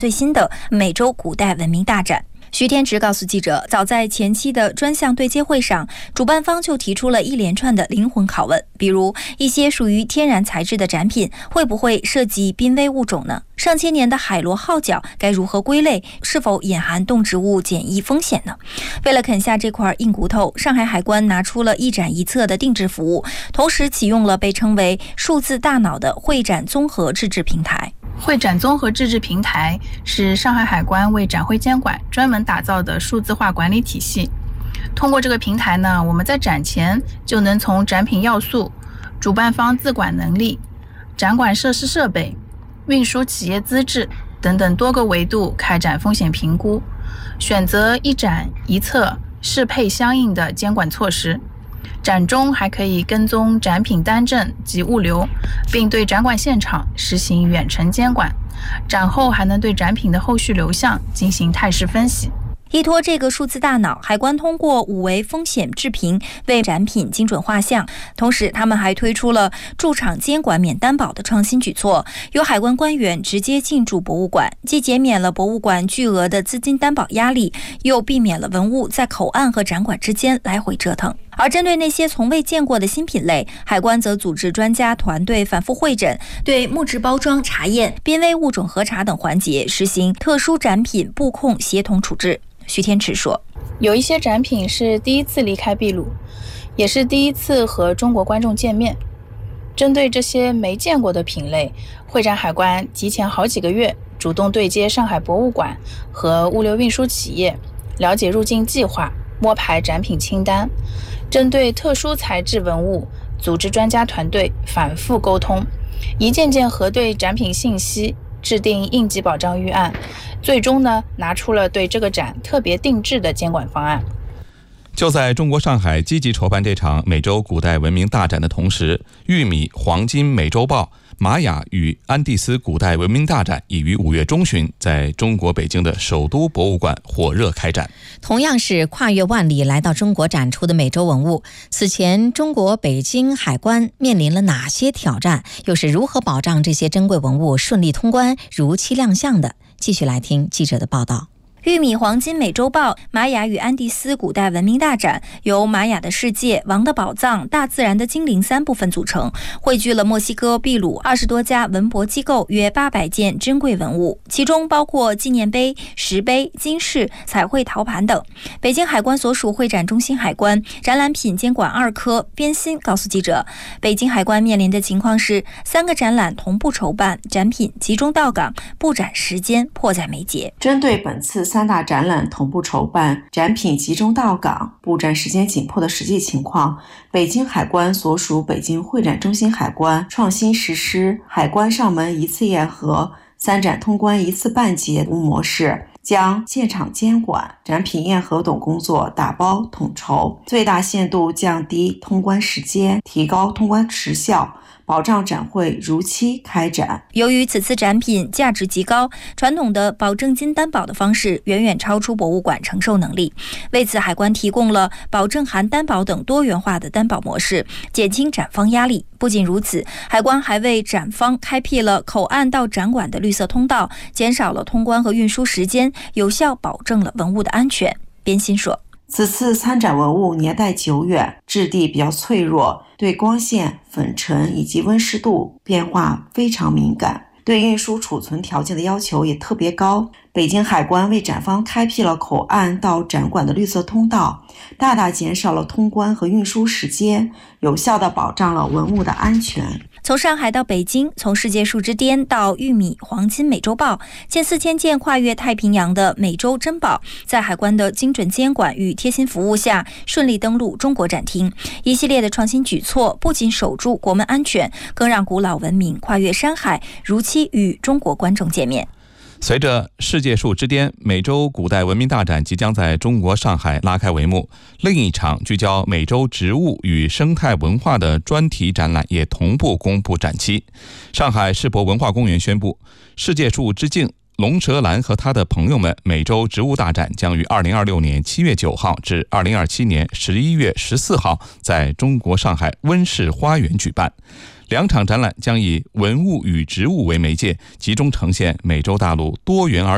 最新的美洲古代文明大展。徐天池告诉记者，早在前期的专项对接会上，主办方就提出了一连串的灵魂拷问，比如一些属于天然材质的展品会不会涉及濒危物种呢？上千年的海螺号角该如何归类？是否隐含动植物检疫风险呢？为了啃下这块硬骨头，上海海关拿出了一展一策的定制服务，同时启用了被称为数字大脑的会展综合自制平台。 会展综合自制平台是上海海关为展会监管专门打造的数字化管理体系。通过这个平台呢，我们在展前就能从展品要素、主办方自管能力、展馆设施设备、运输企业资质等等多个维度开展风险评估，选择一展一策适配相应的监管措施。展中还可以跟踪展品单证及物流，并对展馆现场实行远程监管。展后还能对展品的后续流向进行态势分析。 依托这个数字大脑，海关通过5维风险制评为展品精准画像。同时，他们还推出了驻场监管免担保的创新举措，由海关官员直接进驻博物馆，既减免了博物馆巨额的资金担保压力，又避免了文物在口岸和展馆之间来回折腾。而针对那些从未见过的新品类，海关则组织专家团队反复会诊，对木质包装查验、濒危物种核查等环节实行特殊展品布控协同处置。徐天池说， 有一些展品是第一次离开秘鲁，也是第一次和中国观众见面。针对这些没见过的品类，会展海关提前好几个月主动对接上海博物馆和物流运输企业，了解入境计划，摸排展品清单。针对特殊材质文物，组织专家团队反复沟通，一件件核对展品信息，制定应急保障预案，最终呢拿出了对这个展特别定制的监管方案。 就在中国上海积极筹办这场美洲古代文明大展的同时，玉米黄金美洲豹、玛雅与安第斯古代文明大展已于5月中旬在中国北京的首都博物馆火热开展。 同样是跨越万里来到中国展出的美洲文物，此前中国北京海关面临了哪些挑战？又是如何保障这些珍贵文物顺利通关、如期亮相的？继续来听记者的报道。 玉米黄金美洲豹、玛雅与安第斯古代文明大展由玛雅的世界、王的宝藏、大自然的精灵3部分组成，汇聚了墨西哥、秘鲁20多家文博机构约800件珍贵文物，其中包括纪念碑、石碑、金饰、彩绘陶盘等。北京海关所属会展中心海关展览品监管2科边鑫告诉记者，北京海关面临的情况是3个展览同步筹办，展品集中到港，布展时间迫在眉睫。 针对本次3大展览同步筹办，展品集中到港，布展时间紧迫的实际情况，北京海关所属北京会展中心海关创新实施海关上门一次验核、3展通关一次办结服务模式，将现场监管、展品验核等工作打包统筹，最大限度降低通关时间，提高通关时效，保障展会如期开展。 由于此次展品价值极高，传统的保证金担保的方式远远超出博物馆承受能力，为此海关提供了保证含担保等多元化的担保模式，减轻展方压力。不仅如此，海关还为展方开辟了口岸到展馆的绿色通道，减少了通关和运输时间，有效保证了文物的安全。边鑫说， 此次参展文物年代久远，质地比较脆弱，对光线、粉尘以及温湿度变化非常敏感，对运输储存条件的要求也特别高。北京海关为展方开辟了口岸到展馆的绿色通道，大大减少了通关和运输时间，有效地保障了文物的安全。 从上海到北京，从世界树之巅到玉米黄金美洲豹，近4000件跨越太平洋的美洲珍宝，在海关的精准监管与贴心服务下，顺利登陆中国展厅。一系列的创新举措不仅守住国门安全，更让古老文明跨越山海，如期与中国观众见面。 随着世界树之巅美洲古代文明大展即将在中国上海拉开帷幕，另一场聚焦美洲植物与生态文化的专题展览也同步公布展期。上海世博文化公园宣布，世界树之境龙舌兰和他的朋友们美洲植物大展将于2026年7月9号至2027年11月14号在中国上海温室花园举办。2场展览将以文物与植物为媒介，集中呈现美洲大陆多元而